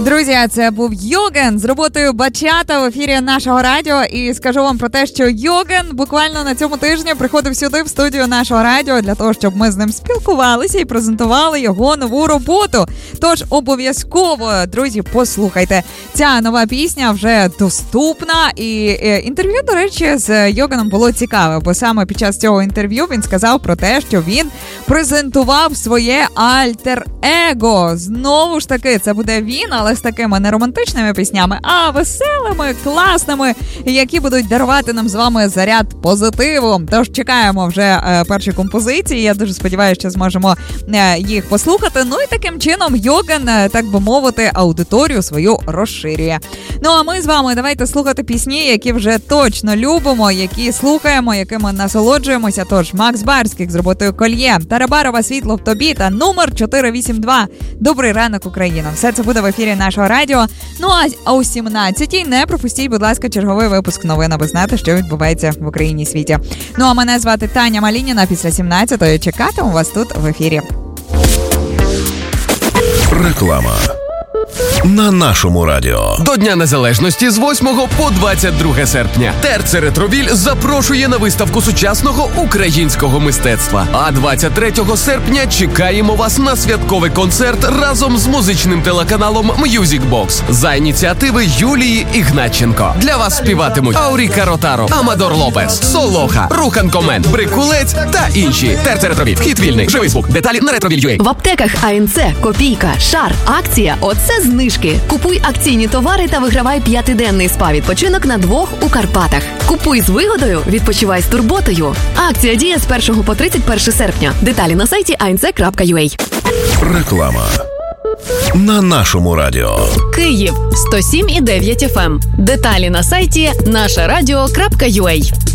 Друзі, це був Йоген з роботою «Бачата» в ефірі нашого радіо. І скажу вам про те, що Йоген буквально на цьому тижні приходив сюди в студію нашого радіо для того, щоб ми з ним спілкувалися і презентували його нову роботу. Тож обов'язково, друзі, послухайте. Ця нова пісня вже доступна. І інтерв'ю, до речі, з Йогеном було цікаве, бо саме під час цього інтерв'ю він сказав про те, що він презентував своє альтер-его. Знову ж таки, це буде він, але з такими не романтичними піснями, а веселими, класними, які будуть дарувати нам з вами заряд позитиву. Тож чекаємо вже перші композиції. Я дуже сподіваюся, що зможемо їх послухати. Ну і таким чином Йоген, так би мовити, аудиторію свою розширює. Ну а ми з вами давайте слухати пісні, які вже точно любимо, які слухаємо, якими насолоджуємося. Тож Макс Барських з роботою «Кольє», Тарабарова «Світло в тобі» та номер 482 «Добрий ранок, Україна». Все це буде в ефірі нашого радіо. Ну а о 17-й не пропустіть, будь ласка, черговий випуск новин, аби знати, що відбувається в Україні і світі. Ну а мене звати Таня Малініна. Після 17-ї чекатиму вас тут в ефірі. Реклама на нашому радіо. До Дня Незалежності з 8 по 22 серпня ТРЦ «Ретровіль» запрошує на виставку сучасного українського мистецтва. А 23 серпня чекаємо вас на святковий концерт разом з музичним телеканалом Music Box за ініціативи Юлії Ігнатченко. Для вас співатимуть Ауріка Ротаро, Амадор Лопес, Солоха, Рухан Комен, Брикулець та інші. ТРЦ «Ретровіль». Вхід вільний. Живий звук. Деталі на Ретровіль.ua. В аптеках АНЦ, Копійка, Шар. Акція «Оце знижки». Купуй акційні товари та вигравай 5-денний спа-відпочинок на 2 у Карпатах. Купуй з вигодою, відпочивай з турботою. Акція діє з 1 по 31 серпня. Деталі на сайті anc.ua. Реклама на нашому радіо. Київ 107,9 FM. Деталі на сайті нашарадіо.ua.